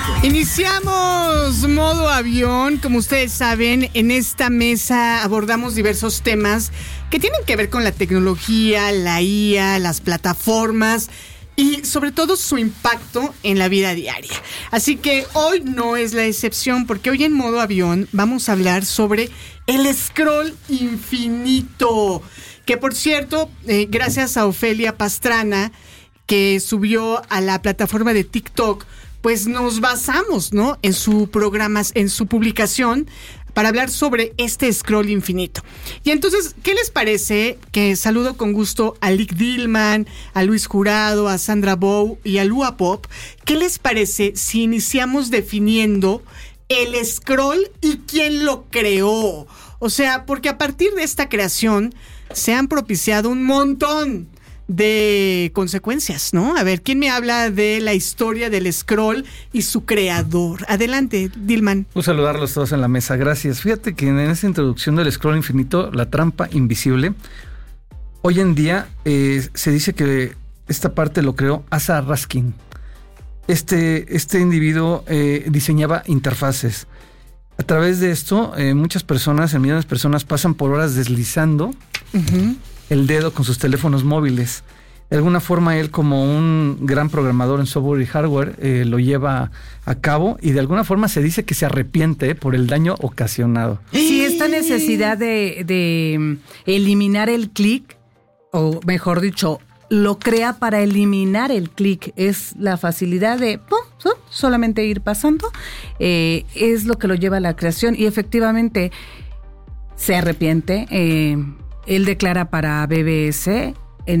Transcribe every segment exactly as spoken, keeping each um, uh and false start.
Iniciamos modo avión. Como ustedes saben, en esta mesa abordamos diversos temas que tienen que ver con la tecnología, la I A, las plataformas y sobre todo su impacto en la vida diaria. Así que hoy no es la excepción, porque hoy en modo avión vamos a hablar sobre el scroll infinito. Que por cierto, eh, gracias a Ofelia Pastrana, que subió a la plataforma de TikTok, pues nos basamos, ¿no?, en su programa, en su publicación, para hablar sobre este scroll infinito. Y entonces, ¿qué les parece? Que saludo con gusto a Lick Dillman, a Luis Jurado, a Sandra Bow y a Lua Pop. ¿Qué les parece si iniciamos definiendo el scroll y quién lo creó? O sea, porque a partir de esta creación se han propiciado un montón de consecuencias, ¿no? A ver, ¿quién me habla de la historia del scroll y su creador? Adelante, Dillman. Un saludarlos todos en la mesa, gracias. Fíjate que en esta introducción del scroll infinito, la trampa invisible, hoy en día eh, se dice que esta parte lo creó Asa Raskin. Este, este individuo eh, diseñaba interfaces. A través de esto, eh, muchas personas, millones de personas, pasan por horas deslizando uh-huh. el dedo con sus teléfonos móviles. De alguna forma, él, como un gran programador en software y hardware, eh, lo lleva a cabo, y de alguna forma se dice que se arrepiente por el daño ocasionado. Sí, esta necesidad de, de eliminar el clic, o mejor dicho, lo crea para eliminar el clic. Es la facilidad de ¡pum! Solamente ir pasando, eh, es lo que lo lleva a la creación, y efectivamente se arrepiente. Eh, él declara para B B S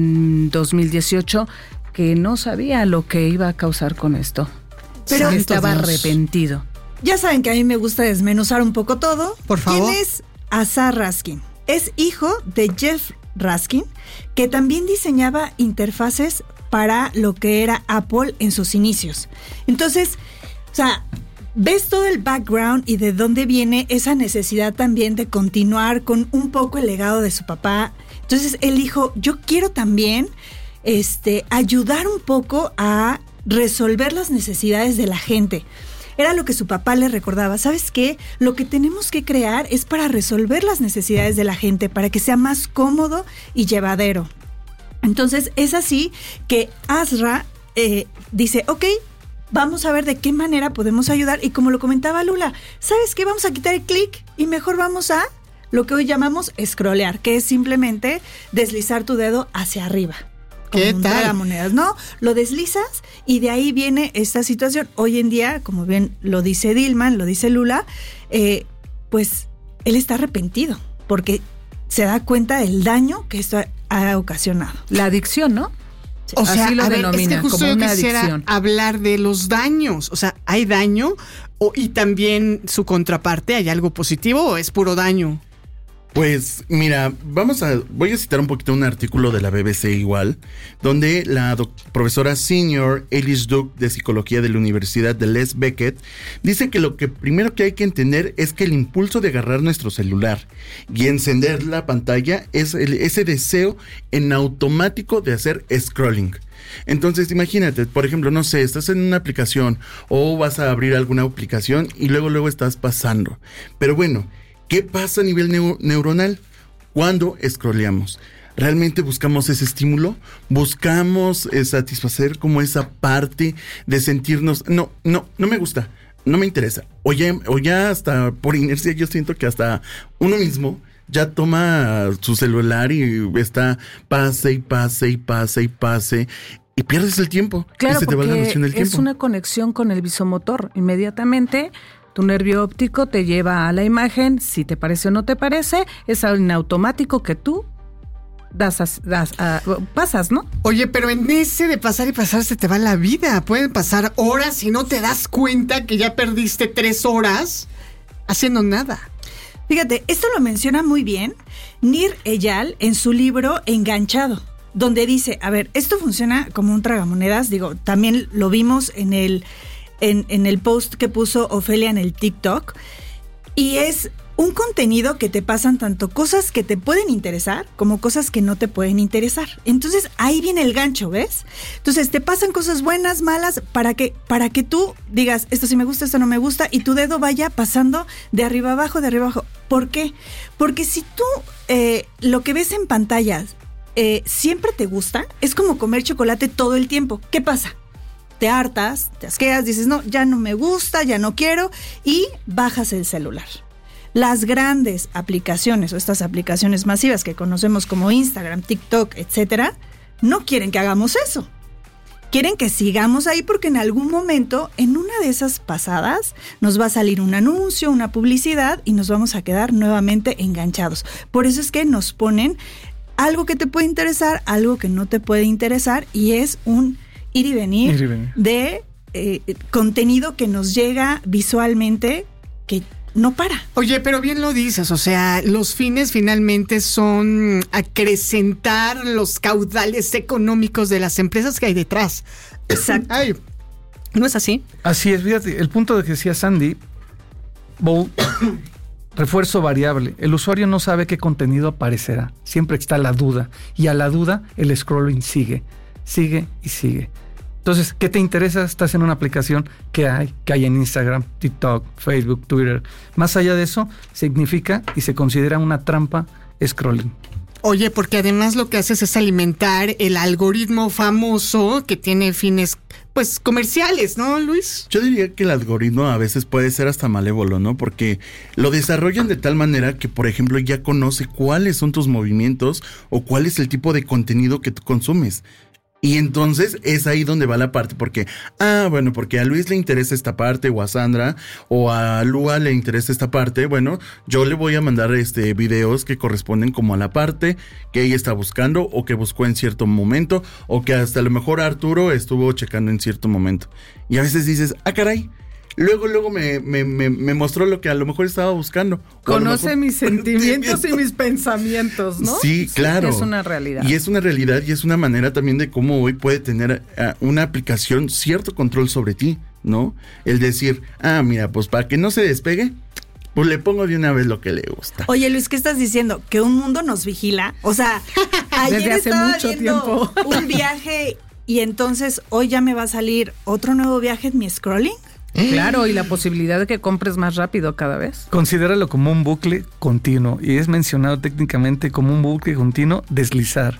en dos mil dieciocho que no sabía lo que iba a causar con esto, pero estaba arrepentido. Ya saben que a mí me gusta desmenuzar un poco todo. Por favor. ¿Quién es Asa Raskin? Es hijo de Jeff Raskin, que también diseñaba interfaces para lo que era Apple en sus inicios. Entonces, o sea, ves todo el background y de dónde viene esa necesidad también de continuar con un poco el legado de su papá. Entonces él dijo, yo quiero también este, ayudar un poco a resolver las necesidades de la gente. Era lo que su papá le recordaba. ¿Sabes qué? Lo que tenemos que crear es para resolver las necesidades de la gente, para que sea más cómodo y llevadero. Entonces es así que Asra eh, dice, ok, vamos a ver de qué manera podemos ayudar. Y como lo comentaba Lula, ¿sabes qué? Vamos a quitar el clic y mejor vamos a lo que hoy llamamos scrollear, que es simplemente deslizar tu dedo hacia arriba. ¿Qué tal? Monedas, ¿no? Lo deslizas y de ahí viene esta situación. Hoy en día, como bien lo dice Dillman, lo dice Lula, eh, pues él está arrepentido porque se da cuenta del daño que esto ha ocasionado. La adicción, ¿no? O sea, así lo a ver, denomina, es que justo como yo una quisiera adicción. hablar de los daños. O sea, ¿hay daño? O, y también su contraparte, ¿hay algo positivo o es puro daño? Pues mira, vamos a, voy a citar un poquito un artículo de la B B C igual, donde la doc, profesora senior Alice Duke de Psicología de la Universidad de Les Beckett dice que lo que primero que hay que entender es que el impulso de agarrar nuestro celular y encender la pantalla es el, ese deseo en automático de hacer scrolling. Entonces imagínate, por ejemplo, no sé, estás en una aplicación o vas a abrir alguna aplicación y luego luego estás pasando. Pero bueno, ¿qué pasa a nivel neu- neuronal cuando scrolleamos? ¿Realmente buscamos ese estímulo? ¿Buscamos eh, satisfacer como esa parte de sentirnos? No, no, no me gusta, no me interesa. O ya, o ya hasta por inercia yo siento que hasta uno mismo ya toma su celular y está pase y pase y pase y pase y pierdes el tiempo. Claro, y se te va la porque noción del tiempo. Es una conexión con el visomotor. Inmediatamente tu nervio óptico te lleva a la imagen, si te parece o no te parece, es en automático que tú das, a, das a, pasas, ¿no? Oye, pero en ese de pasar y pasar se te va la vida. Pueden pasar horas y no te das cuenta que ya perdiste tres horas haciendo nada. Fíjate, esto lo menciona muy bien Nir Eyal en su libro Enganchado, donde dice, a ver, esto funciona como un tragamonedas. Digo, también lo vimos en el, en, en el post que puso Ofelia en el TikTok. Y es un contenido que te pasan tanto cosas que te pueden interesar como cosas que no te pueden interesar. Entonces ahí viene el gancho, ¿ves? Entonces te pasan cosas buenas, malas, para que, para que tú digas, esto sí me gusta, esto no me gusta, y tu dedo vaya pasando de arriba abajo, de arriba abajo. ¿Por qué? Porque si tú eh, lo que ves en pantallas eh, siempre te gusta, es como comer chocolate todo el tiempo. ¿Qué pasa? Te hartas, te asqueas, dices, no, ya no me gusta, ya no quiero, y bajas el celular. Las grandes aplicaciones o estas aplicaciones masivas que conocemos como Instagram, TikTok, etcétera, no quieren que hagamos eso. Quieren que sigamos ahí porque en algún momento, en una de esas pasadas, nos va a salir un anuncio, una publicidad y nos vamos a quedar nuevamente enganchados. Por eso es que nos ponen algo que te puede interesar, algo que no te puede interesar, y es un ir y venir, ir y venir. de eh, contenido que nos llega visualmente que no para. Oye, pero bien lo dices, o sea, los fines finalmente son acrecentar los caudales económicos de las empresas que hay detrás. Exacto. Ay, ¿no es así? Así es, fíjate, el punto de que decía Sandy, Bo, refuerzo variable, el usuario no sabe qué contenido aparecerá, siempre está la duda, y a la duda el scrolling sigue, sigue y sigue. Entonces, ¿qué te interesa? Estás en una aplicación que hay, que hay en Instagram, TikTok, Facebook, Twitter. Más allá de eso, significa y se considera una trampa scrolling. Oye, porque además lo que haces es alimentar el algoritmo famoso que tiene fines, pues, comerciales, ¿no, Luis? Yo diría que el algoritmo a veces puede ser hasta malévolo, ¿no? Porque lo desarrollan de tal manera que, por ejemplo, ya conoce cuáles son tus movimientos o cuál es el tipo de contenido que tú consumes. Y entonces es ahí donde va la parte, porque, ah, bueno, porque a Luis le interesa esta parte, o a Sandra, o a Lua le interesa esta parte, bueno, yo le voy a mandar este videos que corresponden como a la parte que ella está buscando, o que buscó en cierto momento, o que hasta a lo mejor Arturo estuvo checando en cierto momento. Y a veces dices, ah, caray, luego, luego me, me, me, me mostró lo que a lo mejor estaba buscando. Conoce mejor, mis sentimientos y mis pensamientos, ¿no? Sí, claro. Sí, es una realidad. Y es una realidad y es una manera también de cómo hoy puede tener uh, una aplicación cierto control sobre ti, ¿no? El decir, ah, mira, pues para que no se despegue, pues le pongo de una vez lo que le gusta. Oye, Luis, ¿qué estás diciendo? ¿Que un mundo nos vigila? O sea, ayer desde hace estaba mucho viendo tiempo un viaje y entonces hoy ya me va a salir otro nuevo viaje en mi scrolling. Claro, y la posibilidad de que compres más rápido cada vez. Considéralo como un bucle continuo, y es mencionado técnicamente como un bucle continuo, deslizar.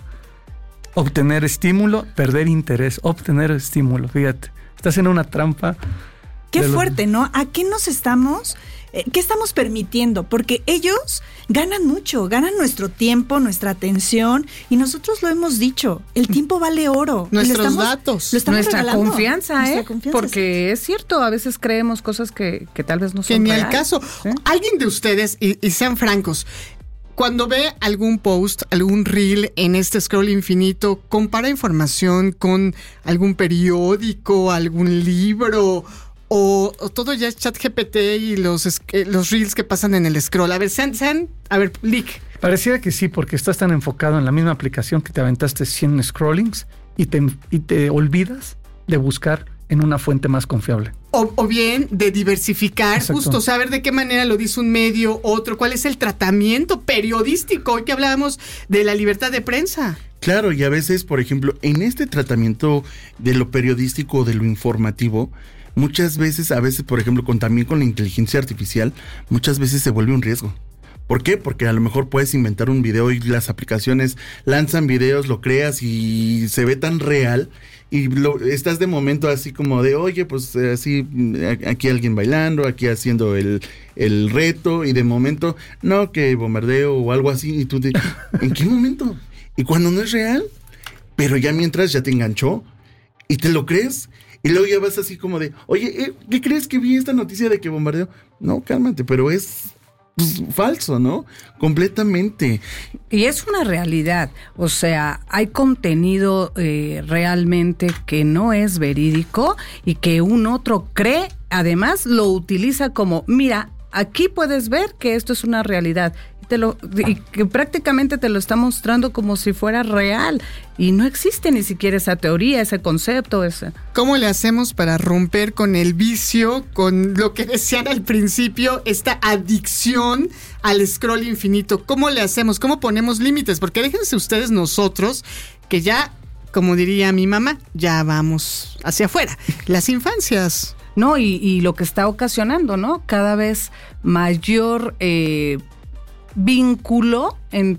Obtener estímulo, perder interés, obtener estímulo, fíjate. Estás en una trampa. Qué fuerte, ¿no? ¿A qué nos estamos, eh, qué estamos permitiendo? Porque ellos ganan mucho, ganan nuestro tiempo, nuestra atención, y nosotros lo hemos dicho, el tiempo vale oro. Nuestros lo estamos, datos. Lo estamos Nuestra regalando. confianza, Nuestra ¿eh? confianza, Porque sí. es cierto, a veces creemos cosas que, que tal vez no Que son ni reales. al caso. ¿Sí? Alguien de ustedes, y, y sean francos, cuando ve algún post, algún reel en este scroll infinito, compara información con algún periódico, algún libro, o, o todo ya es ChatGPT y los, eh, los reels que pasan en el scroll. A ver, sean, sean, a ver, Lick. Pareciera que sí, porque estás tan enfocado en la misma aplicación que te aventaste cien scrollings y te, y te olvidas de buscar en una fuente más confiable. O, o bien de diversificar, Exacto. justo saber de qué manera lo dice un medio, otro, cuál es el tratamiento periodístico. Hoy que hablábamos de la libertad de prensa. Claro, y a veces, por ejemplo, en este tratamiento de lo periodístico, de lo informativo, muchas veces, a veces, por ejemplo, con también con la inteligencia artificial, muchas veces se vuelve un riesgo. ¿Por qué? Porque a lo mejor puedes inventar un video y las aplicaciones lanzan videos, lo creas y se ve tan real y lo, estás de momento así como de, oye, pues así, aquí alguien bailando, aquí haciendo el, el reto, y de momento, no, que bombardeo o algo así, y tú te, ¿en qué momento? Y cuando no es real, pero ya mientras ya te enganchó y te lo crees. Y luego ya vas así como de, oye, ¿eh, ¿qué crees que vi esta noticia de que bombardeo? No, cálmate, pero es pues, falso, ¿no? Completamente. Y es una realidad, o sea, hay contenido eh, realmente que no es verídico y que un otro cree, además lo utiliza como, mira, aquí puedes ver que esto es una realidad. te lo, y que prácticamente te lo está mostrando como si fuera real. Y no existe ni siquiera esa teoría, ese concepto. Ese. ¿Cómo le hacemos para romper con el vicio, con lo que decían al principio, esta adicción al scroll infinito? ¿Cómo le hacemos? ¿Cómo ponemos límites? Porque déjense ustedes nosotros que ya, como diría mi mamá, ya vamos hacia afuera. Las infancias. No, y, y lo que está ocasionando, ¿no? Cada vez mayor eh, vínculo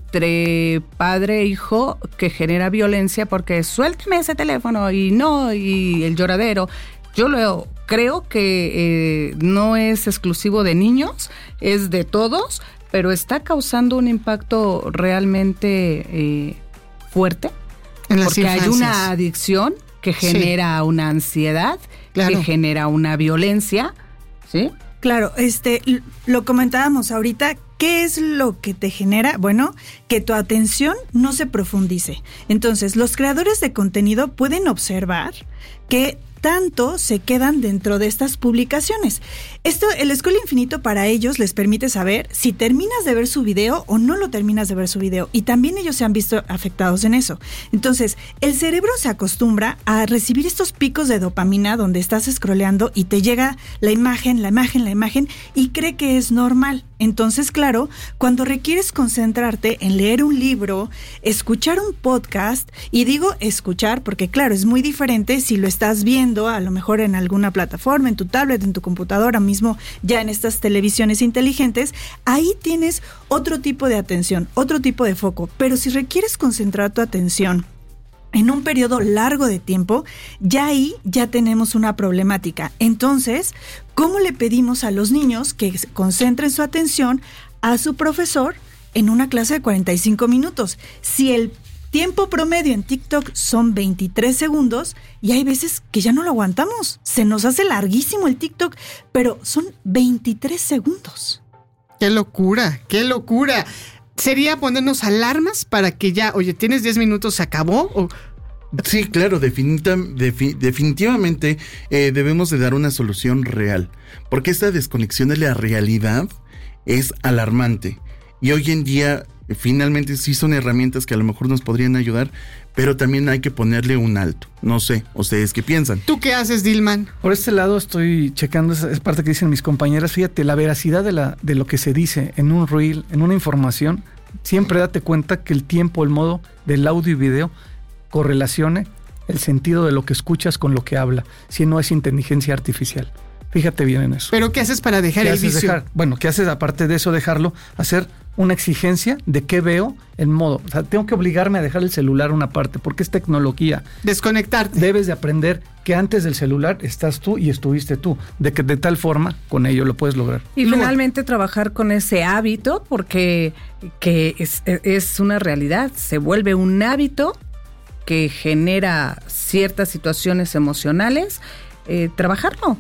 entre padre e hijo que genera violencia porque suéltame ese teléfono y no, y el lloradero. Yo lo creo que eh, no es exclusivo de niños, es de todos, pero está causando un impacto realmente eh, fuerte. En las porque infancias. Hay una adicción que genera sí. una ansiedad, claro. que genera una violencia, ¿sí? Claro, este, lo comentábamos ahorita, ¿qué es lo que te genera? Bueno, que tu atención no se profundice. Entonces, los creadores de contenido pueden observar que tanto se quedan dentro de estas publicaciones. Esto, el scroll infinito para ellos les permite saber si terminas de ver su video o no lo terminas de ver su video. Y también ellos se han visto afectados en eso. Entonces, el cerebro se acostumbra a recibir estos picos de dopamina donde estás scrolleando y te llega la imagen, la imagen, la imagen y cree que es normal. Entonces, claro, cuando requieres concentrarte en leer un libro, escuchar un podcast, y digo escuchar porque, claro, es muy diferente si lo estás viendo, a lo mejor en alguna plataforma, en tu tablet, en tu computadora, mismo ya en estas televisiones inteligentes, ahí tienes otro tipo de atención, otro tipo de foco. Pero si requieres concentrar tu atención en un periodo largo de tiempo, ya ahí ya tenemos una problemática. Entonces, ¿cómo le pedimos a los niños que concentren su atención a su profesor en una clase de cuarenta y cinco minutos? Si el tiempo promedio en TikTok son veintitrés segundos y hay veces que ya no lo aguantamos. Se nos hace larguísimo el TikTok, pero son veintitrés segundos. ¡Qué locura! ¡Qué locura! ¿Sería ponernos alarmas para que ya, oye, tienes diez minutos, se acabó? ¿O? Sí, claro, definita, defi, definitivamente eh, debemos de dar una solución real, porque esta desconexión de la realidad es alarmante. Y hoy en día, finalmente sí son herramientas que a lo mejor nos podrían ayudar, pero también hay que ponerle un alto. No sé, ¿ustedes qué piensan? ¿Tú qué haces, Dilman? Por este lado estoy checando esa parte que dicen mis compañeras. Fíjate, la veracidad de, la, de lo que se dice en un reel, en una información, siempre date cuenta que el tiempo, el modo del audio y video correlacione el sentido de lo que escuchas con lo que habla, si no es inteligencia artificial. Fíjate bien en eso. ¿Pero qué haces para dejar el vicio? Dejar, bueno, ¿qué haces aparte de eso, dejarlo? Hacer una exigencia de qué veo en modo. O sea, tengo que obligarme a dejar el celular una parte, porque es tecnología. Desconectarte. Debes de aprender que antes del celular estás tú y estuviste tú, de que de tal forma con ello lo puedes lograr. Y Luego, finalmente trabajar con ese hábito, porque que es, es una realidad, se vuelve un hábito que genera ciertas situaciones emocionales, eh, trabajarlo.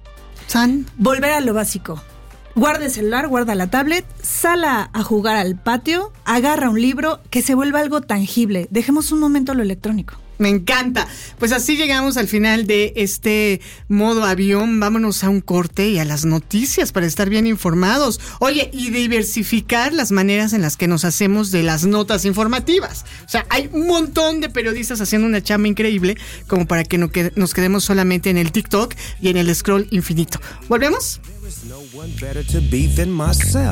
San, volver a lo básico. Guarda el celular, guarda la tablet, sal a, a jugar al patio, agarra un libro, que se vuelva algo tangible. Dejemos un momento lo electrónico. Me encanta. Pues así llegamos al final de este modo avión. Vámonos a un corte y a las noticias para estar bien informados. Oye, y diversificar las maneras en las que nos hacemos de las notas informativas. O sea, hay un montón de periodistas haciendo una chamba increíble como para que no qued- nos quedemos solamente en el TikTok y en el scroll infinito. ¿Volvemos?